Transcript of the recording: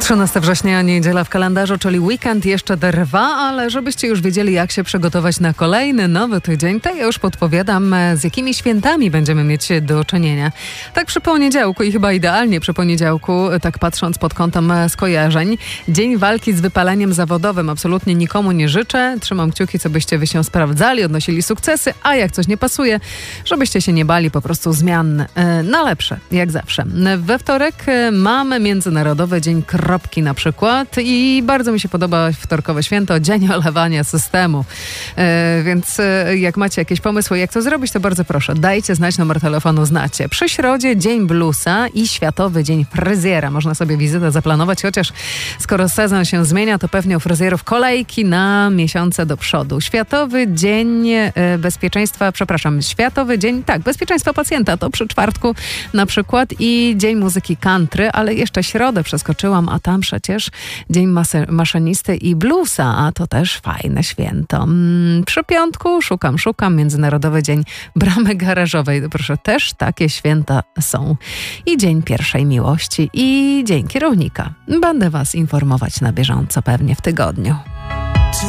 13 września, niedziela w kalendarzu, czyli weekend jeszcze trwa, ale żebyście już wiedzieli, jak się przygotować na kolejny, nowy tydzień, to ja już podpowiadam, z jakimi świętami będziemy mieć do czynienia. Tak przy poniedziałku i chyba idealnie przy poniedziałku, tak patrząc pod kątem skojarzeń. Dzień walki z wypaleniem zawodowym. Absolutnie nikomu nie życzę. Trzymam kciuki, co byście wy się sprawdzali, odnosili sukcesy, a jak coś nie pasuje, żebyście się nie bali, po prostu zmian na lepsze, jak zawsze. We wtorek mamy Międzynarodowy Dzień Kropki na przykład i bardzo mi się podoba wtorkowe święto, Dzień Olewania Systemu. Więc jak macie jakieś pomysły, jak to zrobić, to bardzo proszę, dajcie znać, numer telefonu znacie. Przy środzie Dzień Bluesa i Światowy Dzień Fryzjera. Można sobie wizytę zaplanować, chociaż skoro sezon się zmienia, to pewnie u fryzjerów kolejki na miesiące do przodu. Światowy Dzień Bezpieczeństwa Pacjenta, to przy czwartku na przykład, i Dzień Muzyki Country, ale jeszcze środę przeskoczyłam, a tam przecież Dzień Maszynisty i Bluesa, a to też fajne święto. Przy piątku szukam Międzynarodowy Dzień Bramy Garażowej. Proszę, też takie święta są. I Dzień Pierwszej Miłości i Dzień Kierownika. Będę was informować na bieżąco pewnie w tygodniu.